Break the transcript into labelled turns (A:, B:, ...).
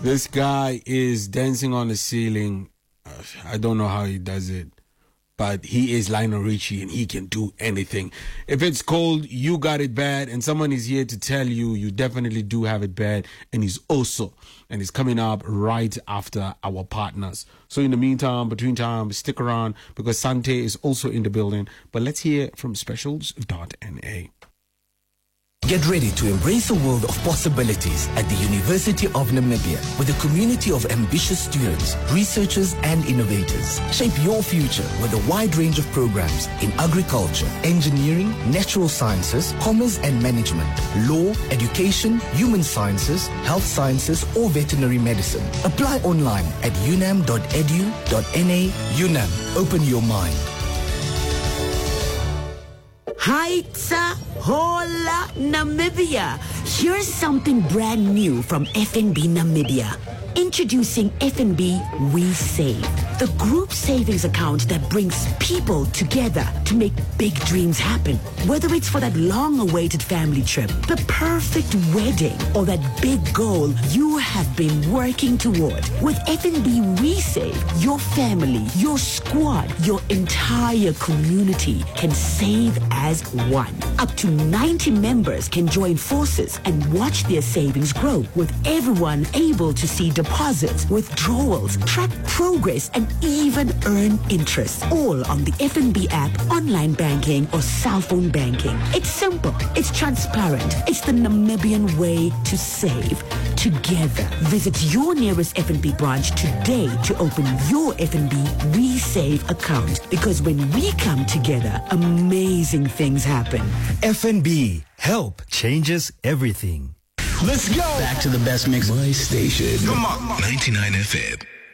A: This guy is dancing on the ceiling. I don't know how he does it, but he is Lionel Richie and he can do anything. If it's called You Got It Bad and someone is here to tell you, you definitely do have it bad, and he's coming up right after our partners. So in the meantime, between time, stick around because Sante is also in the building. But let's hear from specials.na.
B: Get ready to embrace a world of possibilities at the University of Namibia with a community of ambitious students, researchers and innovators. Shape your future with a wide range of programs in agriculture, engineering, natural sciences, commerce and management, law, education, human sciences, health sciences or veterinary medicine. Apply online at unam.edu.na. UNAM, open your mind.
C: Haitsa Hola Namibia. Here's something brand new from FNB Namibia. Introducing FNB We Save, the group savings account that brings people together to make big dreams happen. Whether it's for that long-awaited family trip, the perfect wedding, or that big goal you have been working toward. With FNB We Save, your family, your squad, your entire community can save as one. Up to 90 members can join forces and watch their savings grow, with everyone able to see deposits, withdrawals, track progress, and even earn interest. All on the FNB app, online banking, or cell phone banking. It's simple. It's transparent. It's the Namibian way to save together. Visit your nearest FNB branch today to open your FNB We Save account. Because when we come together, amazing things happen.
D: FNB. Help changes everything.
E: Let's go.
F: Back to the best mix.
E: My station.
F: Come on. 99 FM.